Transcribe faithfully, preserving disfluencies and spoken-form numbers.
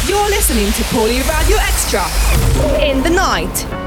You're listening to Paulie Radio Extra in the night.